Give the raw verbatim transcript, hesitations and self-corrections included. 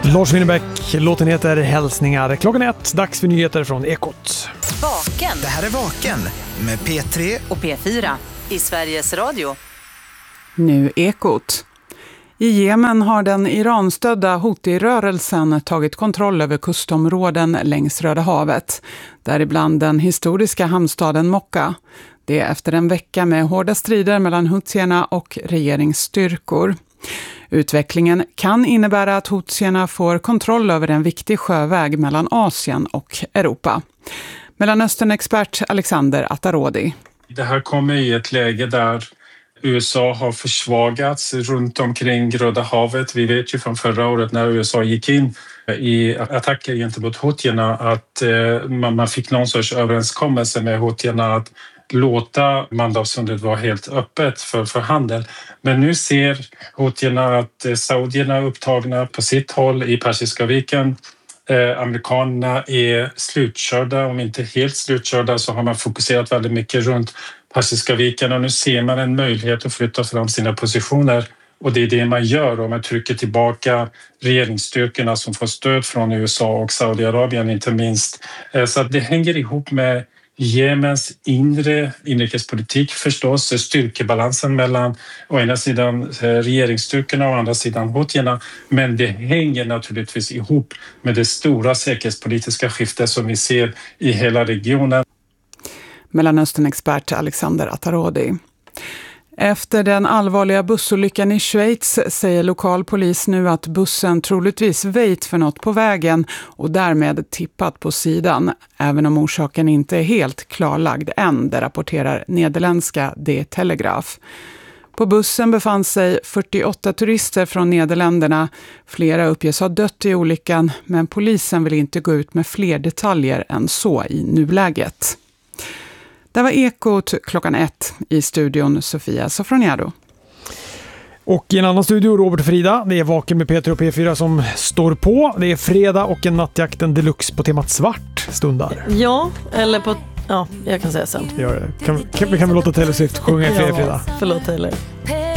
Lars Winnerbäck, låten heter Hälsningar. Klockan ett, dags för nyheter från Ekot. Vaken. Det här är Vaken med P tre och P fyra i Sveriges Radio. Nu Ekot. I Jemen har den Iranstödda Houthi-rörelsen tagit kontroll över kustområden längs Röda havet, däribland den historiska hamnstaden Mokka. Det är efter en vecka med hårda strider mellan Houthierna och regeringsstyrkor. Utvecklingen kan innebära att Houthierna får kontroll över en viktig sjöväg mellan Asien och Europa. Mellanöstern-expert Alexander Atarodi. Det här kommer i ett läge där U S A har försvagats runt omkring Röda havet. Vi vet ju från förra året när U S A gick in i attacker gentemot Houthierna att man fick någon sorts överenskommelse med Houthierna att låta Mandelsundet vara helt öppet för, för handel. Men nu ser Houthierna att saudierna är upptagna på sitt håll i Persiska viken. Eh, amerikanerna är slutkörda, om inte helt slutkörda så har man fokuserat väldigt mycket runt Persiska viken och nu ser man en möjlighet att flytta fram sina positioner och det är det man gör och man trycker tillbaka regeringsstyrkorna som får stöd från U S A och Saudiarabien inte minst. Eh, så att det hänger ihop med Jemens inre inrikespolitik förstås, styrkebalansen mellan å ena sidan regeringsstyrkorna och å andra sidan Houthierna, men det hänger naturligtvis ihop med det stora säkerhetspolitiska skiftet som vi ser i hela regionen. Mellanöstern-expert Alexander Atarodi. Efter den allvarliga bussolyckan i Schweiz säger lokalpolis nu att bussen troligtvis väjt för något på vägen och därmed tippat på sidan, även om orsaken inte är helt klarlagd än, det rapporterar nederländska The Telegraph. På bussen befann sig fyrtioåtta turister från Nederländerna. Flera uppges ha dött i olyckan, men polisen vill inte gå ut med fler detaljer än så i nuläget. Det var Ekot klockan ett i studion Sofia Sofroniado. Och i en annan studio Robert och Frida. Det är Vaken med P tre och P fyra som står på. Det är fredag och en nattjakten deluxe på temat svart stundar. Ja, eller på... Ja, jag kan säga sen. Ja, kan, kan, vi kan väl låta Taylor Swift sjunga i fredag? Ja, förlåt Taylor.